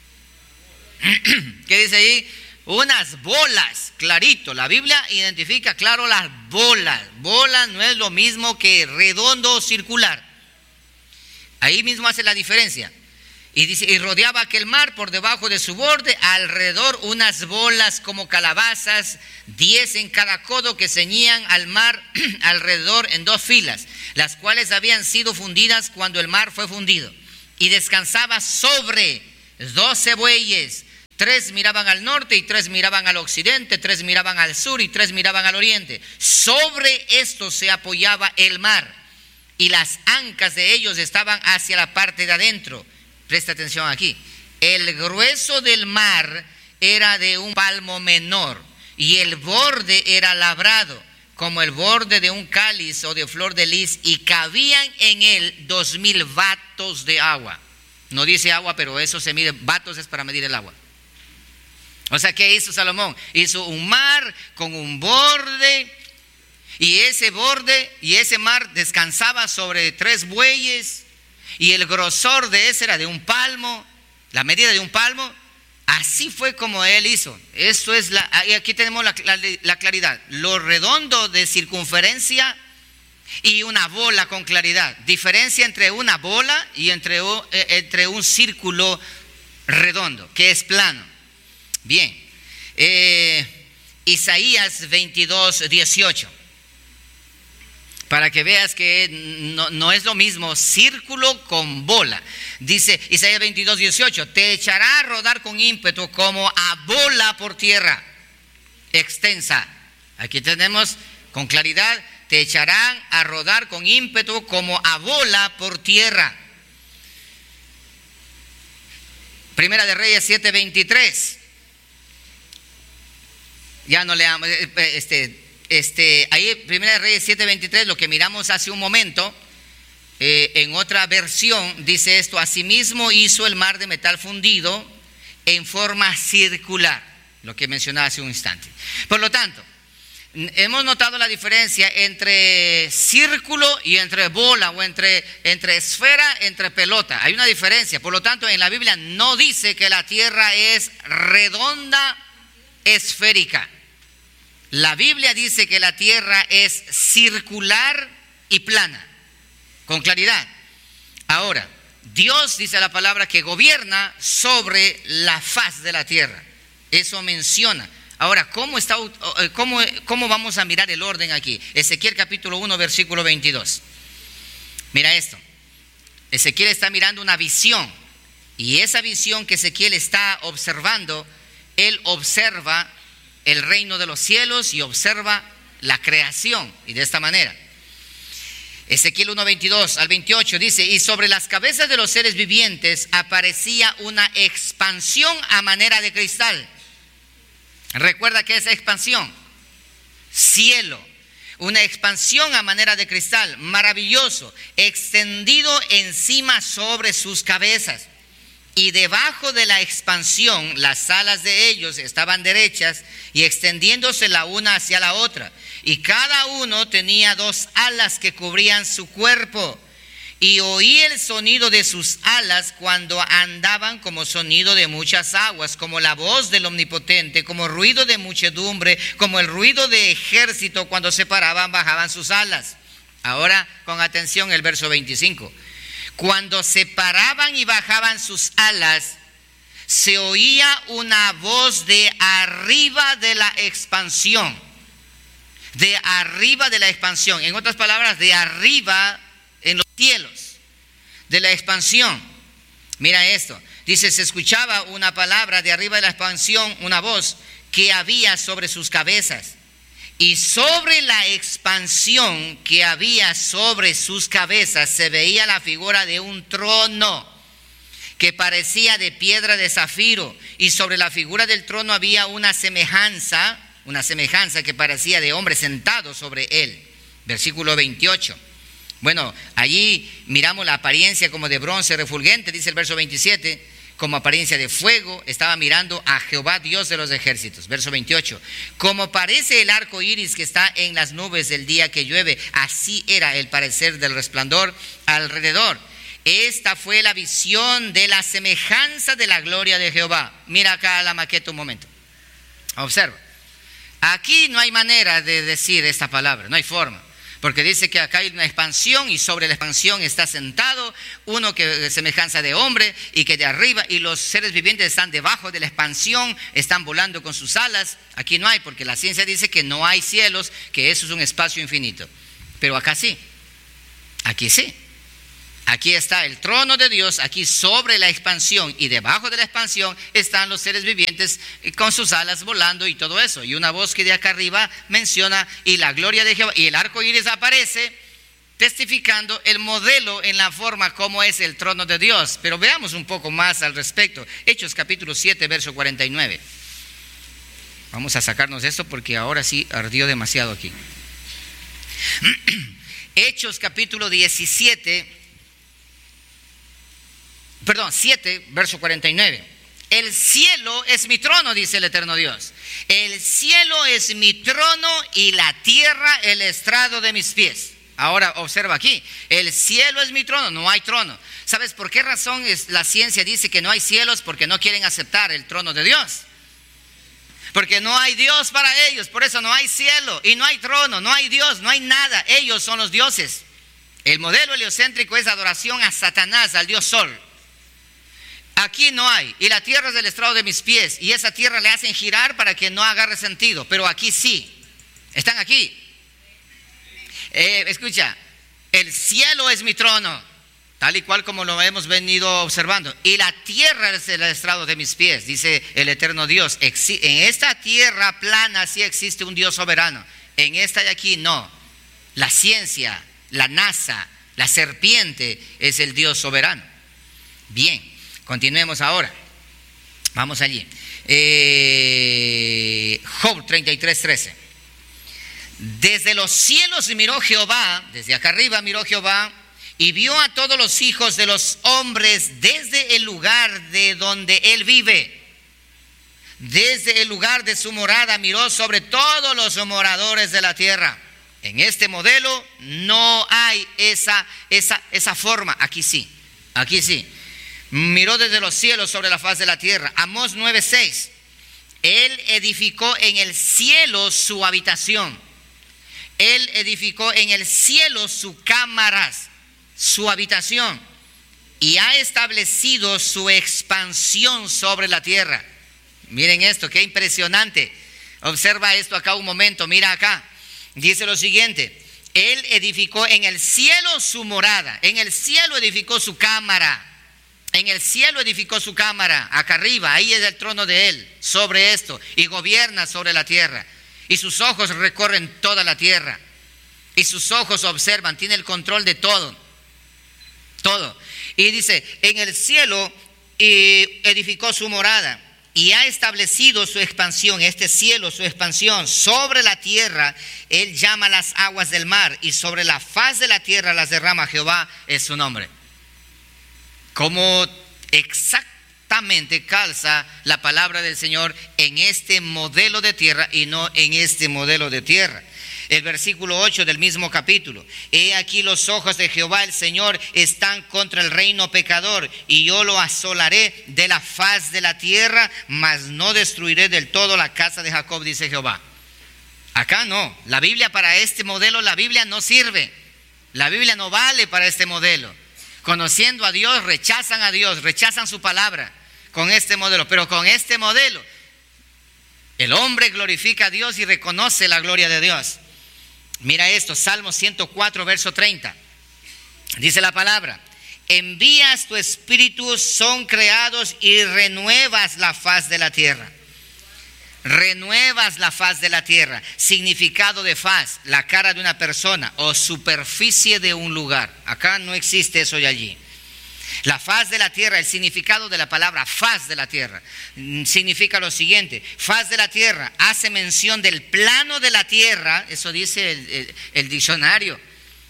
¿Qué dice ahí? Unas bolas, clarito. La Biblia identifica claro las bolas. Bola no es lo mismo que redondo o circular. Ahí mismo hace la diferencia. Y dice, y rodeaba aquel mar por debajo de su borde, alrededor unas bolas como calabazas, diez en cada codo, que ceñían al mar alrededor en dos filas, las cuales habían sido fundidas cuando el mar fue fundido. Y descansaba sobre doce bueyes, tres miraban al norte y tres miraban al occidente, tres miraban al sur y tres miraban al oriente. Sobre esto se apoyaba el mar, y las ancas de ellos estaban hacia la parte de adentro. Presta atención aquí. El grueso del mar era de un palmo menor, y el borde era labrado como el borde de un cáliz o de flor de lis, y cabían en él dos mil batos de agua. No dice agua, pero eso se mide, batos es para medir el agua. O sea, ¿qué hizo Salomón? Hizo un mar con un borde, y ese borde y ese mar descansaba sobre tres bueyes, y el grosor de ese era de un palmo, la medida de un palmo. Así fue como él hizo. Esto es la, aquí tenemos la, la, la claridad, lo redondo de circunferencia y una bola con claridad. Diferencia entre una bola y entre, entre un círculo redondo, que es plano. Bien, eh, Isaías veintidós, dieciocho. Para que veas que no, no es lo mismo círculo con bola. Dice Isaías veintidós, dieciocho, te echará a rodar con ímpetu como a bola por tierra extensa. Aquí tenemos con claridad, te echarán a rodar con ímpetu como a bola por tierra. Primera de Reyes siete, veintitrés. Ya no leamos, este... Este, ahí Primera de Reyes siete, veintitrés, lo que miramos hace un momento, eh, en otra versión dice esto: asimismo hizo el mar de metal fundido en forma circular, lo que mencionaba hace un instante. Por lo tanto, hemos notado la diferencia entre círculo y entre bola, o entre, entre esfera, entre pelota. Hay una diferencia. Por lo tanto, en la Biblia no dice que la tierra es redonda, esférica. La Biblia dice que la tierra es circular y plana, con claridad. Ahora, Dios, dice la palabra, que gobierna sobre la faz de la tierra. Eso menciona. Ahora, ¿cómo, está, cómo, cómo vamos a mirar el orden aquí? Ezequiel capítulo uno, versículo veintidós. Mira esto. Ezequiel está mirando una visión, y esa visión que Ezequiel está observando, él observa el reino de los cielos y observa la creación, y de esta manera. Ezequiel uno, veintidós al veintiocho dice: y sobre las cabezas de los seres vivientes aparecía una expansión a manera de cristal. Recuerda que esa expansión, cielo, una expansión a manera de cristal, maravilloso, extendido encima sobre sus cabezas. Y debajo de la expansión, las alas de ellos estaban derechas y extendiéndose la una hacia la otra. Y cada uno tenía dos alas que cubrían su cuerpo. Y oí el sonido de sus alas cuando andaban, como sonido de muchas aguas, como la voz del Omnipotente, como ruido de muchedumbre, como el ruido de ejército. Cuando se paraban, bajaban sus alas. Ahora, con atención, el verso veinticinco. Cuando se paraban y bajaban sus alas, se oía una voz de arriba de la expansión. De arriba de la expansión. En otras palabras, de arriba en los cielos. De la expansión. Mira esto. Dice, se escuchaba una palabra de arriba de la expansión, una voz que había sobre sus cabezas. Y sobre la expansión que había sobre sus cabezas se veía la figura de un trono que parecía de piedra de zafiro, y sobre la figura del trono había una semejanza, una semejanza que parecía de hombre sentado sobre él. Versículo veintiocho. Bueno, allí miramos la apariencia como de bronce refulgente, dice el verso veintisiete. Como apariencia de fuego, estaba mirando a Jehová, Dios de los ejércitos. Verso veintiocho. Como parece el arco iris que está en las nubes del día que llueve, así era el parecer del resplandor alrededor. Esta fue la visión de la semejanza de la gloria de Jehová. Mira acá la maqueta un momento. Observa. Aquí no hay manera de decir esta palabra, no hay forma. Porque dice que acá hay una expansión y sobre la expansión está sentado uno que es semejanza de hombre y que de arriba, y los seres vivientes están debajo de la expansión, están volando con sus alas. Aquí no hay, porque la ciencia dice que no hay cielos, que eso es un espacio infinito. Pero acá sí, aquí sí. Aquí está el trono de Dios, aquí sobre la expansión, y debajo de la expansión están los seres vivientes con sus alas volando y todo eso. Y una voz que de acá arriba menciona, y la gloria de Jehová, y el arco iris aparece, testificando el modelo en la forma como es el trono de Dios. Pero veamos un poco más al respecto. Hechos capítulo siete, verso cuarenta y nueve. Vamos a sacarnos esto porque ahora sí ardió demasiado aquí. Hechos capítulo diecisiete, perdón, siete, verso cuarenta y nueve. El cielo es mi trono, dice el eterno Dios. El cielo es mi trono y la tierra el estrado de mis pies. Ahora observa aquí, el cielo es mi trono, no hay trono. ¿Sabes por qué razón es, la ciencia dice que no hay cielos? Porque no quieren aceptar el trono de Dios. Porque no hay Dios para ellos, por eso no hay cielo y no hay trono, no hay Dios, no hay nada. Ellos son los dioses. El modelo heliocéntrico es adoración a Satanás, al Dios Sol. Aquí no hay, y la tierra es del estrado de mis pies, y esa tierra le hacen girar para que no agarre sentido, pero aquí sí, están aquí. Eh, escucha, el cielo es mi trono, tal y cual como lo hemos venido observando, y la tierra es el estrado de mis pies, dice el eterno Dios. Exi- en esta tierra plana sí existe un Dios soberano, en esta de aquí no. La ciencia, la NASA, la serpiente es el Dios soberano. Bien. Continuemos ahora. Vamos allí. Eh, Job treinta y tres, trece. Desde los cielos miró Jehová, desde acá arriba miró Jehová, y vio a todos los hijos de los hombres desde el lugar de donde él vive. Desde el lugar de su morada miró sobre todos los moradores de la tierra. En este modelo no hay esa, esa, esa forma. Aquí sí, aquí sí. Miró desde los cielos sobre la faz de la tierra. Amós nueve, seis. Él edificó en el cielo su habitación. Él edificó en el cielo sus cámaras, su habitación, y ha establecido su expansión sobre la tierra. Miren esto, qué impresionante. Observa esto acá un momento, mira acá. Dice lo siguiente: Él edificó en el cielo su morada, en el cielo edificó su cámara. En el cielo edificó su cámara, acá arriba, ahí es el trono de él, sobre esto, y gobierna sobre la tierra. Y sus ojos recorren toda la tierra. Y sus ojos observan, tiene el control de todo. Todo. Y dice, en el cielo eh, edificó su morada y ha establecido su expansión, este cielo, su expansión. Sobre la tierra, él llama las aguas del mar, y sobre la faz de la tierra las derrama. Jehová es su nombre. Cómo exactamente calza la palabra del Señor en este modelo de tierra y no en este modelo de tierra. El versículo ocho del mismo capítulo: He aquí los ojos de Jehová el Señor están contra el reino pecador, y yo lo asolaré de la faz de la tierra, mas no destruiré del todo la casa de Jacob, dice Jehová. Acá no, la Biblia para este modelo, la Biblia no sirve. La Biblia no vale para este modelo. Conociendo a Dios, rechazan a Dios, rechazan su palabra con este modelo. Pero con este modelo, el hombre glorifica a Dios y reconoce la gloria de Dios. Mira esto, Salmo ciento cuatro, verso treinta. Dice la palabra: envías tu espíritu, son creados, y renuevas la faz de la tierra. Renuevas la faz de la tierra. Significado de faz: la cara de una persona o superficie de un lugar. Acá no existe eso de allí. La faz de la tierra, el significado de la palabra faz de la tierra significa lo siguiente: faz de la tierra hace mención del plano de la tierra. Eso dice el, el, el diccionario.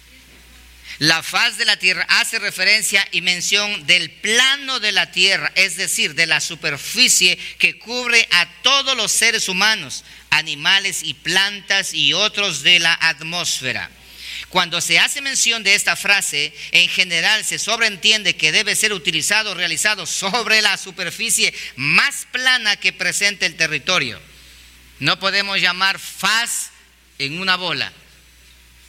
La faz de la tierra hace referencia y mención del plano de la tierra, es decir, de la superficie que cubre a todos los seres humanos, animales y plantas y otros de la atmósfera. Cuando se hace mención de esta frase, en general se sobreentiende que debe ser utilizado o realizado sobre la superficie más plana que presenta el territorio. No podemos llamar faz en una bola.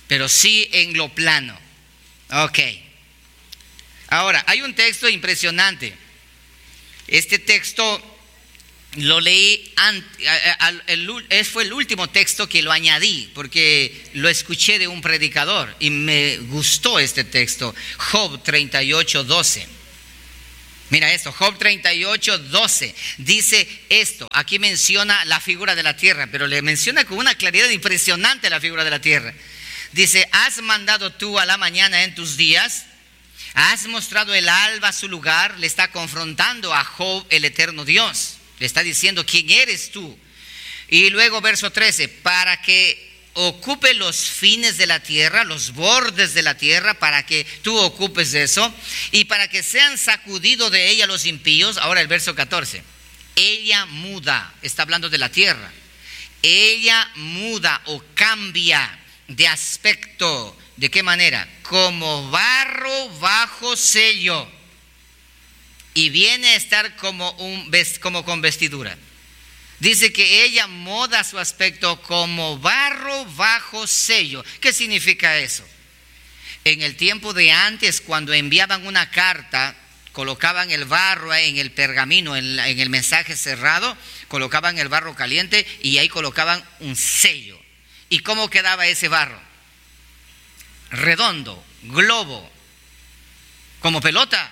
pero sí en lo plano. Ok. Ahora, hay un texto impresionante. Este texto lo leí, fue el último texto que lo añadí, porque lo escuché de un predicador y me gustó este texto. Job treinta y ocho, doce. Mira esto, Job treinta y ocho, doce. Dice esto, aquí menciona la figura de la tierra, pero le menciona con una claridad impresionante la figura de la tierra. Dice, ¿has mandado tú a la mañana en tus días? ¿Has mostrado el alba su lugar? Le está confrontando a Job el eterno Dios. Le está diciendo, ¿quién eres tú? Y luego verso trece, para que ocupe los fines de la tierra, los bordes de la tierra, para que tú ocupes eso, y para que sean sacudidos de ella los impíos. Ahora el verso catorce, ella muda, está hablando de la tierra, ella muda o cambia de aspecto. ¿De qué manera? Como barro bajo sello, y viene a estar como, un, como con vestidura. Dice que ella muda su aspecto como barro bajo sello. ¿Qué significa eso? En el tiempo de antes, cuando enviaban una carta, colocaban el barro en el pergamino, en, la, en el mensaje cerrado, colocaban el barro caliente y ahí colocaban un sello. ¿Y cómo quedaba ese barro? Redondo, globo, como pelota,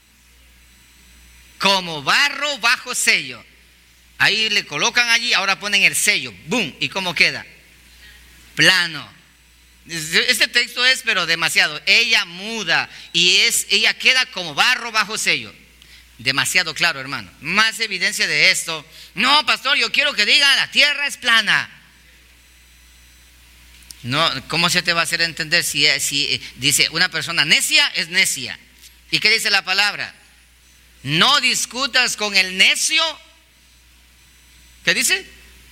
como barro bajo sello. Ahí le colocan allí, ahora ponen el sello, ¡boom! ¿Y cómo queda? Plano. Este texto es pero demasiado. Ella muda y es, ella queda como barro bajo sello. Demasiado claro, hermano. Más evidencia de esto. No, pastor, yo quiero que diga la tierra es plana. No, ¿cómo se te va a hacer entender si, si dice una persona necia es necia? ¿Y qué dice la palabra? No discutas con el necio. ¿Qué dice?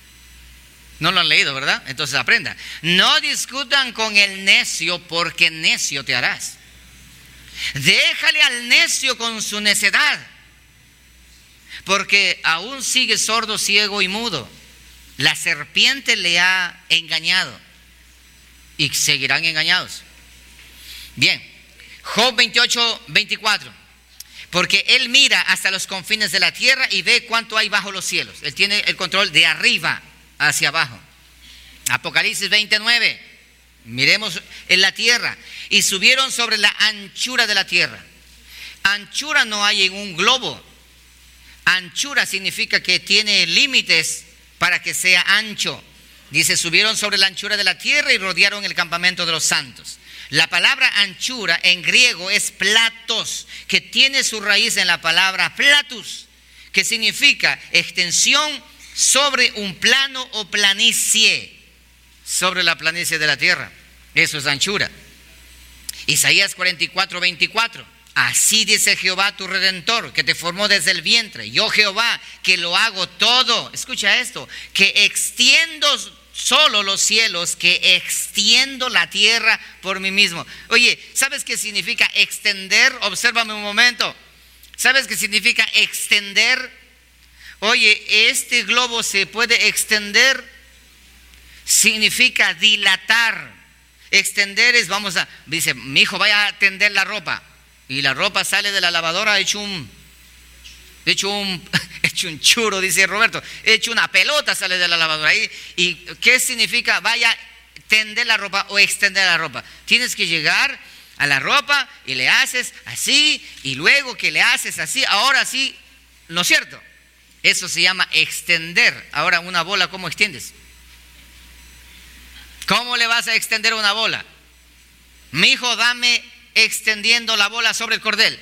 No lo han leído, ¿verdad? Entonces aprenda. No discutan con el necio, porque necio te harás. Déjale al necio con su necedad, porque aún sigue sordo, ciego y mudo. La serpiente le ha engañado y seguirán engañados. Bien, Job veintiocho, veinticuatro. Porque él mira hasta los confines de la tierra y ve cuánto hay bajo los cielos. Él tiene el control de arriba hacia abajo. Apocalipsis veintinueve. Miremos en la tierra. Y subieron sobre la anchura de la tierra. Anchura no hay en un globo. Anchura significa que tiene límites para que sea ancho. Dice, subieron sobre la anchura de la tierra y rodearon el campamento de los santos. La palabra anchura en griego es platos, que tiene su raíz en la palabra platus, que significa extensión sobre un plano o planicie, sobre la planicie de la tierra. Eso es anchura. Isaías cuarenta y cuatro, veinticuatro. Así dice Jehová tu Redentor, que te formó desde el vientre. Yo Jehová, que lo hago todo. Escucha esto, que extiendo solo los cielos, que extiendo la tierra por mí mismo. Oye, ¿sabes qué significa extender? Obsérvame un momento. ¿Sabes qué significa extender? Oye, este globo se puede extender. Significa dilatar. Extender es, vamos a, dice, mi hijo vaya a tender la ropa. Y la ropa sale de la lavadora hecho un, hecho un, hecho un churo, dice Roberto, hecho una pelota sale de la lavadora. ¿Y, y qué significa vaya a tender la ropa o extender la ropa? Tienes que llegar a la ropa y le haces así, y luego que le haces así, ahora sí, ¿no es cierto? Eso se llama extender. Ahora, una bola, ¿cómo extiendes? ¿Cómo le vas a extender una bola? Mi hijo, dame extendiendo la bola sobre el cordel.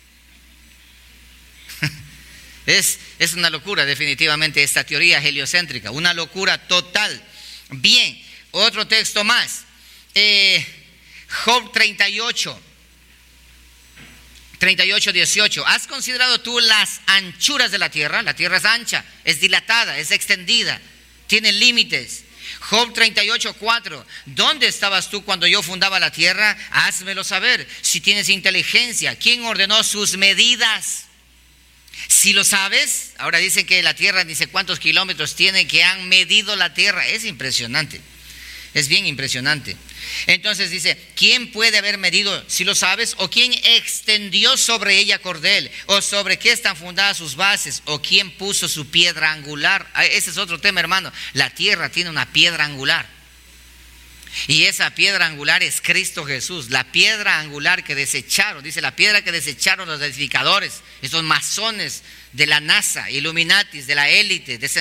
es, es una locura definitivamente esta teoría heliocéntrica, una locura total. Bien, otro texto más. Eh, Job treinta y ocho, treinta y ocho, dieciocho. ¿Has considerado tú las anchuras de la tierra? La tierra es ancha, es dilatada, es extendida, tiene límites. Job treinta y ocho, cuatro. ¿Dónde estabas tú cuando yo fundaba la tierra? Házmelo saber. Si tienes inteligencia, ¿quién ordenó sus medidas? Si lo sabes, ahora dicen que la tierra, dice cuántos kilómetros tiene, que han medido la tierra. Es impresionante, es bien impresionante. Entonces dice, ¿quién puede haber medido, si lo sabes? ¿O quién extendió sobre ella cordel? ¿O sobre qué están fundadas sus bases? ¿O quién puso su piedra angular? Ese es otro tema, hermano. La tierra tiene una piedra angular. Y esa piedra angular es Cristo Jesús. La piedra angular que desecharon, dice, la piedra que desecharon los edificadores, esos masones de la NASA, Illuminatis, de la élite, de